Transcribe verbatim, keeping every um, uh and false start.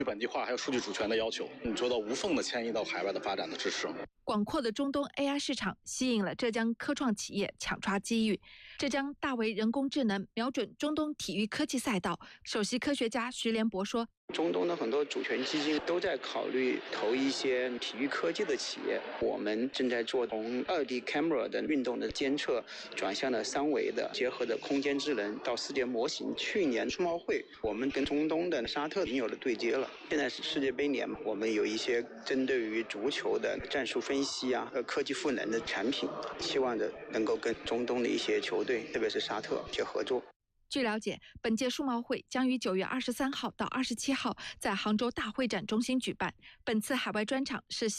本地化还有数据主权的要求，你做到无缝的迁移到海外的发展的支持。 广阔的中东 A I 市场吸引了浙江科创企业抢抓机遇。浙江大为人工智能瞄准中东体育科技赛道，首席科学家徐连博说， 中东的很多主权基金都在考虑投一些体育科技的企业，我们正在做从二 D camera 的运动的监测转向了三维的结合的空间智能到世界模型。去年世贸会我们跟中东的沙特已经有了对接了，现在是世界杯年，我们有一些针对于足球的战术分析啊和科技赋能的产品，期望着能够跟中东的一些球队，特别是沙特去合作。 据了解，本届世贸会将于九月二十三号到二十七号在杭州大会展中心举办。本次海外专场是西